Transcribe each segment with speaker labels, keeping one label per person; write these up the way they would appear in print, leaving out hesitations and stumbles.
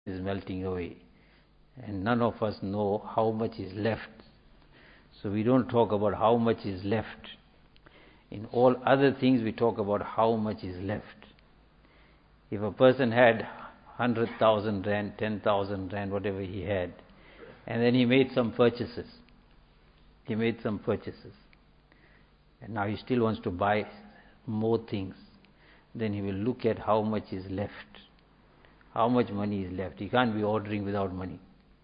Speaker 1: is melting away. And none of us know how much is left. So we don't talk about how much is left. In all other things we talk about how much is left. If a person had 100,000 rand, 10,000 rand, whatever he had, and then he made some purchases. And now he still wants to buy more things. Then he will look at how much is left. How much money is left. He can't be ordering without money.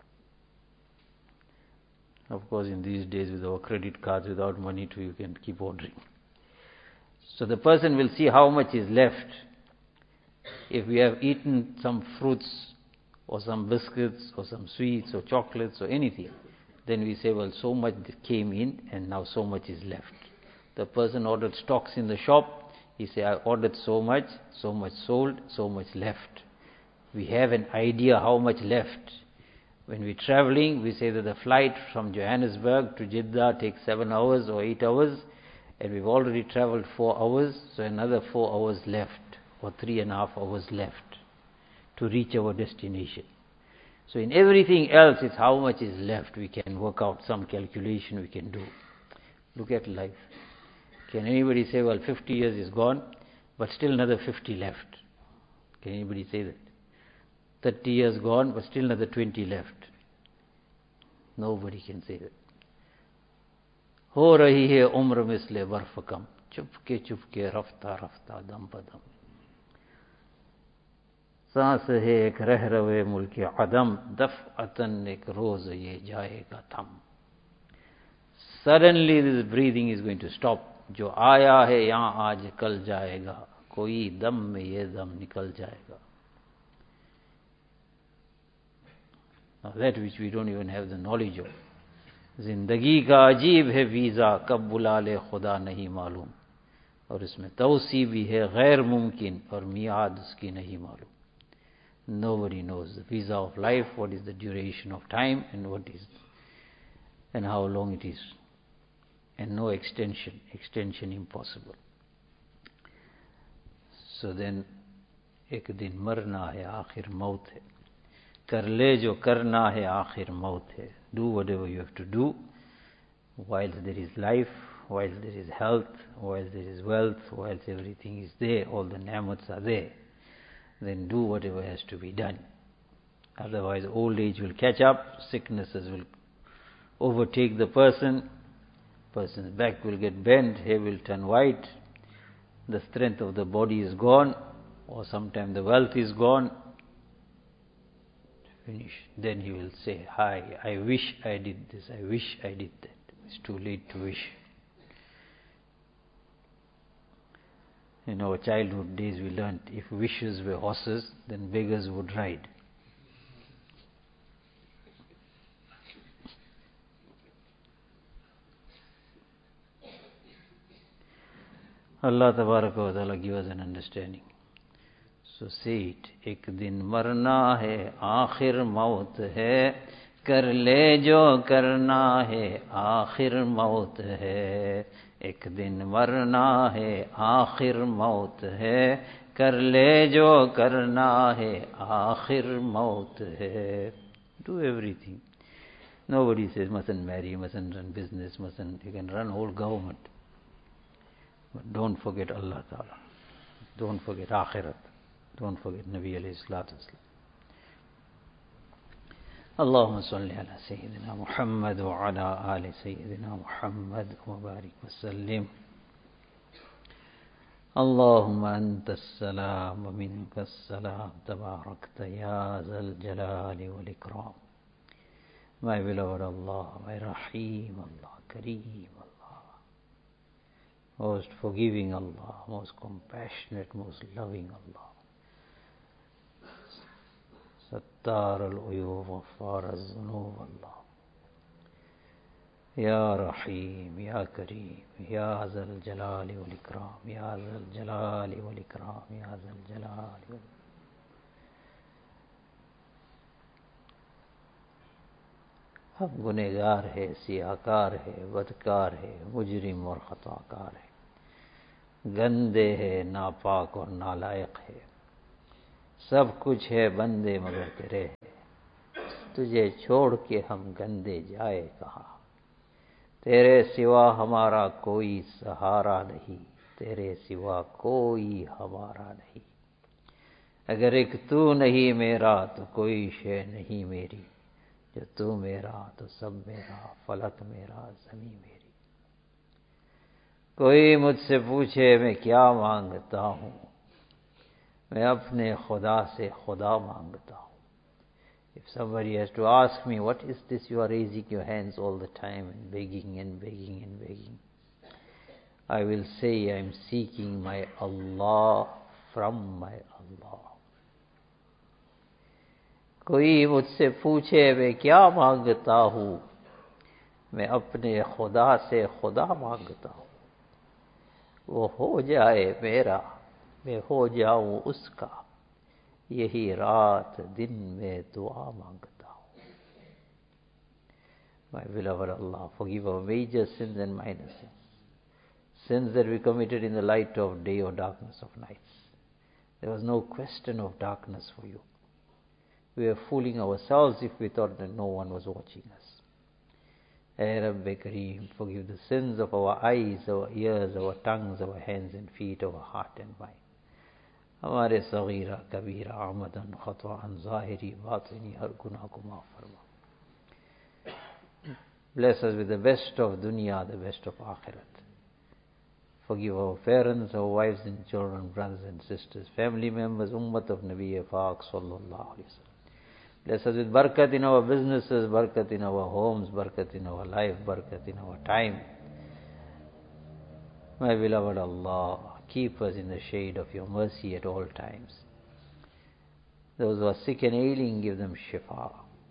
Speaker 1: Of course, in these days with our credit cards, without money too, you can keep ordering. So the person will see how much is left. If we have eaten some fruits or some biscuits or some sweets or chocolates or anything, then we say, well, so much came in and now so much is left. The person ordered stocks in the shop. He say, I ordered so much sold, so much left. We have an idea how much left. When we're traveling, we say that the flight from Johannesburg to Jeddah takes 7 hours or 8 hours, and we've already traveled 4 hours, so another 4 hours left, or 3.5 hours left to reach our destination. So in everything else, it's how much is left. We can work out some calculation we can do. Look at life. Can anybody say, well, 50 years is gone, but still another 50 left? Can anybody say that? 30 years gone, but still another 20 left. Nobody can say that. हो रही है उम्र मिसले बर्फ कम चुपके रफ्ता रफ्ता दम बदम सांस है एक रह रवे मुल्क अदम दफअतन एक रोज ये जाएगा थम. Suddenly this breathing is going to stop. जो आया है यहाँ आज कल जाएगा, कोई दम में ये दम निकल जाएगा. Now that which we don't even have the knowledge of. जिंदगी का अजीब है वीज़ा, कब बुला ले खुदा नहीं मालूम. और इसमें तौसी भी है गैर मुमकिन, और मियाद उसकी नहीं मालूम. Nobody knows the visa of life, what is the duration of time, and how long it is. And no extension impossible. So then, एक दिन मरना है, आखिर मौत है. कर ले जो करना है, आखिर मौत है. Do whatever you have to do, while there is life, while there is health, while there is wealth, while everything is there, all the ni'mats are there. Then do whatever has to be done. Otherwise old age will catch up, sicknesses will overtake the person's back will get bent, hair will turn white, the strength of the body is gone, or sometimes the wealth is gone. Finish. Then he will say, hi, I wish I did this, I wish I did that. It's too late to wish. In our childhood days we learnt, if wishes were horses, then beggars would ride. Allah Tabaraka wa Ta'ala give us an understanding. So say it. एक दिन मरना है, आखिर मौत है, कर ले जो करना है, आखिर मौत है. एक दिन मरना है, आखिर मौत है, कर ले जो करना है, आखिर मौत है. Do everything. Nobody says mustn't marry, mustn't run business, you can run whole government. But don't forget Allah Ta'ala. Don't forget Akhirat. Don't forget Nabi alayhi salatu wasalam. اللهم صل على سيدنا محمد وعلى آل سيدنا محمد وبارك وسلم. اللهم أنت السلام ومنك السلام تباركت يا ذا الجلال والإكرام. My beloved Allah, my Rahim Allah, Kareem Allah, most forgiving Allah, most compassionate, most loving Allah. ستار العيوب غفار الذنوب الله. يا رحيم يا كريم يا ذا الجلال والإكرام يا ذا الجلال والإكرام يا ذا الجلال والإكرام. हम गुनहगार है, सियाकार है, बदकार है, मुजरिम और खताकार है, गंदे है, नापाक और नालायक है, सब कुछ है बंदे मगर तेरे है, तुझे छोड़ के हम गंदे जाए कहाँ। तेरे सिवा हमारा कोई सहारा नहीं, तेरे सिवा कोई हमारा नहीं। अगर एक तू नहीं मेरा तो कोई शय नहीं मेरी, जो तू मेरा तो सब मेरा, फलक मेरा ज़मीं मेरी। कोई मुझसे पूछे मैं क्या मांगता हूँ, मैं अपने खुदा से खुदा मांगता हूँ। If somebody has to ask me, what is this you are raising your hands all the time and begging and begging and begging, I will say I am seeking my Allah from my Allah. कोई मुझसे पूछे मैं क्या मांगता हूँ, मैं अपने खुदा से खुदा मांगता हूँ। वो हो जाए मेरा, मैं हो जाऊं उसका, यही रात दिन में दुआ मांगता हूँ। My beloved Allah, forgive our major sins and minor sins, sins that we committed in the light of day or darkness of nights. There was no question of darkness for you. We were fooling ourselves if we thought that no one was watching us. Ay Rabbi Kareem, forgive the sins of our eyes, our ears, our tongues, our hands and feet, our heart and mind. हमारे सगीरा कबीरा आमदन खतवान ज़ाहिरी बातिनी हर गुनाह को माफ़ फरमा. Bless us with the best of dunya, the best of akhirat. Forgive our parents, our wives and children, brothers and sisters, family members, ummat of Nabi Pak sallallahu alaihi wasallam. Bless us with barakat in our businesses, barakat in our homes, barakat in our life, barakat in our time. My beloved Allah, keep us in the shade of your mercy at all times. Those who are sick and ailing, give them shifa.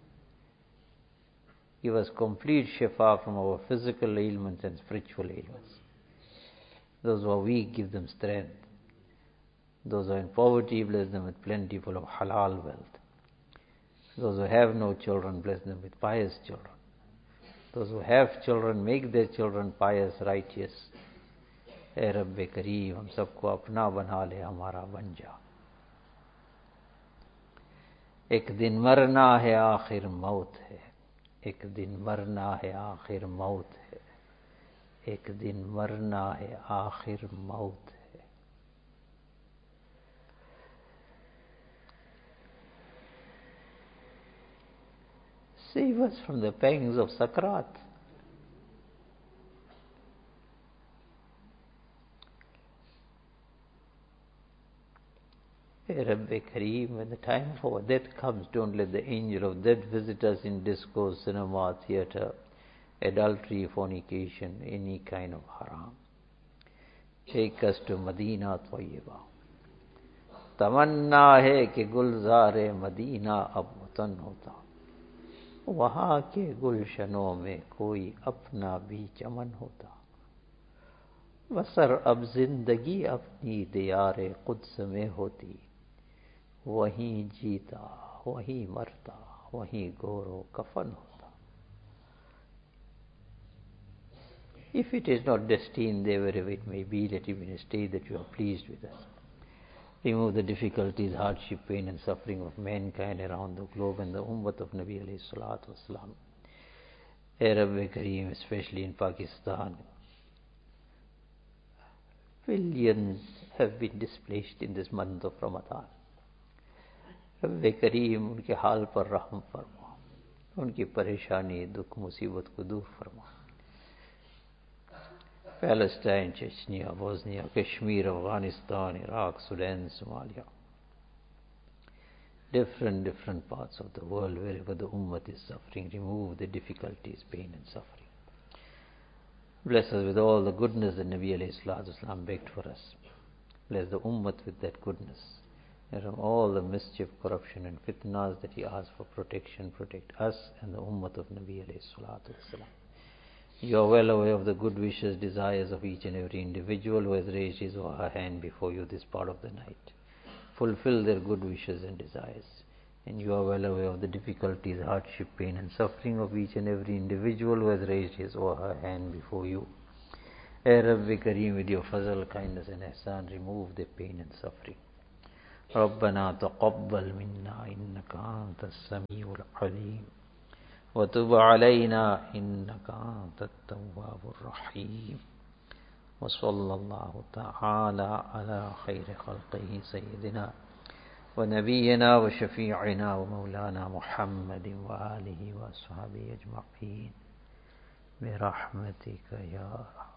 Speaker 1: Give us complete shifa from our physical ailments and spiritual ailments. Those who are weak, give them strength. Those who are in poverty, bless them with plenty full of halal wealth. Those who have no children, bless them with pious children. Those who have children, make their children pious, righteous. ए रब्बे करीम, हम सबको अपना बना ले, हमारा बन जा. एक दिन मरना है आखिर मौत है, एक दिन मरना है आखिर मौत है, एक दिन मरना है आखिर मौत है. Save us from the pangs of Sakrat. Hey Rabbi Kareem, when the time for death comes, don't let the angel of death visit us in disco, cinema, theatre, adultery, fornication, any kind of haram. Take us to Madina Tayyiba. तमन्ना है कि गुलजार Medina अब वतन होता, वहाँ के गुलशनों में कोई अपना भी चमन होता. बसर अब जिंदगी अपनी दियार कुद्स में होती, वहीं जीता, वहीं मरता, वहीं गोरो कफन होता. If it is not destined there wherever it may be, let it be in a state that you are pleased with us. Remove the difficulties, hardship, pain and suffering of mankind around the globe and the ummat of Nabi alayhi salatu wasalam. Hey Rabbi Kareem, especially in Pakistan, billions have been displaced in this month of Ramadan. Rabbi Kareem, उनके हाल पर रहम फरमा, उनकी परेशानी, दुख, मुसीबत को दूर फरमा. Palestine, Chechnya, Bosnia, Kashmir, Afghanistan, Iraq, Sudan, Somalia. Different parts of the world, wherever the ummah is suffering, remove the difficulties, pain and suffering. Bless us with all the goodness that Nabi alayhi salatu wasalam begged for us. Bless the ummah with that goodness. And from all the mischief, corruption and fitnas that he asked for protection, protect us and the ummah of Nabi alayhi salatu wasalam. You are well aware of the good wishes, desires of each and every individual who has raised his or her hand before you this part of the night. Fulfill their good wishes and desires. And you are well aware of the difficulties, hardship, pain and suffering of each and every individual who has raised his or her hand before you. Ay Rabbi Kareem, with your fazal, kindness and ihsan, remove their pain and suffering. रब्बना तक़ब्बल मिन्ना इन्नका अंतस समीउल अलीम व तुब अलैना इन्नका अंतत तव्वाबुर रहीम व सल्लल्लाहु तआला अला खैर खल्क़िही सय्यिदिना व नबिय्यिना व शफ़ीअना व मौलाना मुहम्मदिन व आलिहि व अस्हाबिहि अजमईन बिरहमतिका या